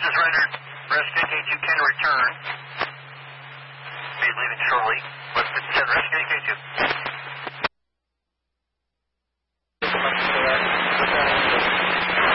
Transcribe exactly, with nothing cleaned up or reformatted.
This is rendered. Rescue K two can return. Be leaving shortly. West fifty-seven, Rescue K two.